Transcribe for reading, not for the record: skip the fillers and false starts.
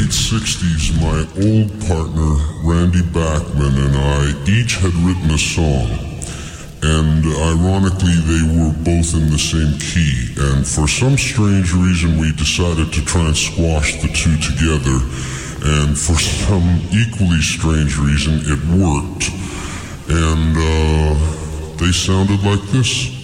late 60s, my old partner, Randy Bachman, and I each had written a song. And ironically, they were both in the same key. And for some strange reason, we decided to try and squash the two together. And for some equally strange reason, it worked. And they sounded like this.